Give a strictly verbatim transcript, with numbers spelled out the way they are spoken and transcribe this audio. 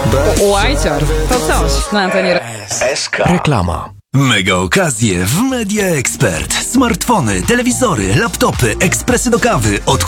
Łajcior, to coś na antenie. S K. Reklama. Mega okazje w Media Expert. Smartfony, telewizory, laptopy, ekspresy do kawy od